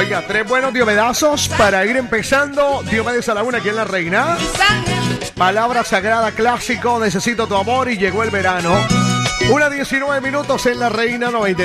Oiga, 3 buenos diomedazos para ir empezando. Diomedes a la una aquí en La Reina. Palabra sagrada clásico, necesito tu amor y llegó el verano. 1:19 en La Reina 90.